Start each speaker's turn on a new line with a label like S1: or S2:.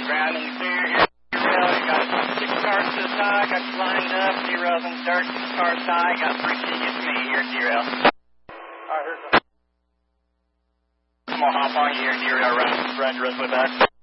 S1: Grounding clear here, D-rail. You got 6 cars to the side, got you lined up. D-rail's in the dirt, 6 cars side, got 3 tickets to me here, D-rail. Alright, here's the... I'm gonna hop on you here, D-rail, run the rest with us.